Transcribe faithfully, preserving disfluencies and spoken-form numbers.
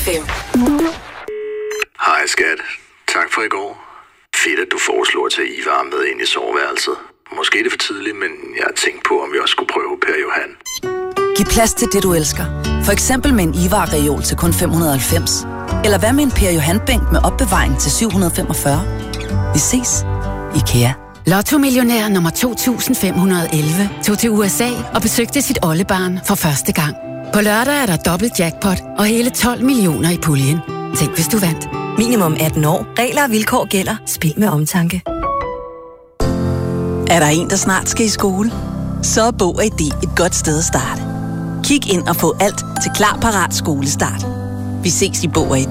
fem. Hej skat. Tak for i går. Fedt, at du foreslår at tage Ivar med ind i soveværelset. Måske er det for tidligt, men jeg har tænkt på, om vi også skulle prøve Per Johan. Giv plads til det, du elsker. For eksempel med en Ivar-reol til kun fem hundrede og halvfems. Eller hvad med en Per Johan-bænk med opbevaring til syv hundrede og femogfyrre. Vi ses. IKEA. Lotto-millionær nummer to tusind fem hundrede og elleve tog til U S A og besøgte sit oldebarn for første gang. På lørdag er der dobbelt jackpot og hele tolv millioner i puljen. Tænk, hvis du vandt. Minimum atten år. Regler og vilkår gælder. Spil med omtanke. Er der en, der snart skal i skole? Så er Bog og I D et godt sted at starte. Kig ind og få alt til Klar Parat Skolestart. Vi ses i Bog og I D.